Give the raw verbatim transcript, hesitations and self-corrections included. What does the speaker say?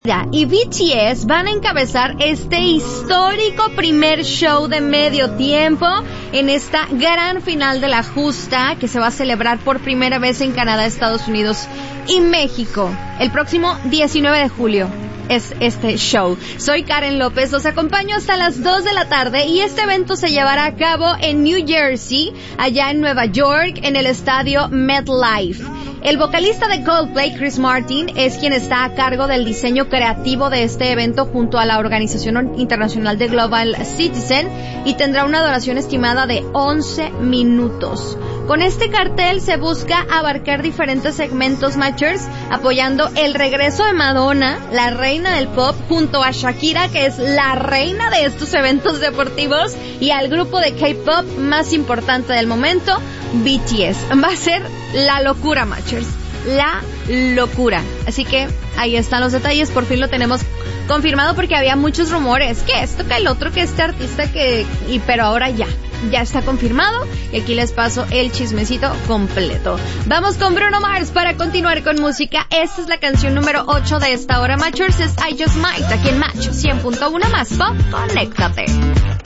Y B T S van a encabezar este histórico primer show de medio tiempo en esta gran final de la justa que se va a celebrar por primera vez en Canadá, Estados Unidos y México el próximo diecinueve de julio. Es este show. Soy Karen López, los acompaño hasta las dos de la tarde y este evento se llevará a cabo en New Jersey, allá en Nueva York, en el estadio MetLife. El vocalista de Coldplay, Chris Martin, es quien está a cargo del diseño creativo de este evento junto a la Organización Internacional de Global Citizen y tendrá una duración estimada de once minutos. Con este cartel se busca abarcar diferentes segmentos matchers, apoyando el regreso de Madonna, la reina del pop, junto a Shakira, que es la reina de estos eventos deportivos, y al grupo de K-pop más importante del momento, B T S. Va a ser la locura, matchers. La locura. Así que ahí están los detalles, por fin lo tenemos confirmado porque había muchos rumores, que esto, que el otro, que este artista, que... y pero ahora ya. Ya está confirmado y aquí les paso el chismecito completo. Vamos con Bruno Mars para continuar con música. Esta es la canción número ocho de esta hora, matchers. Es I Just Might, aquí en Match cien punto uno más pop. Conéctate.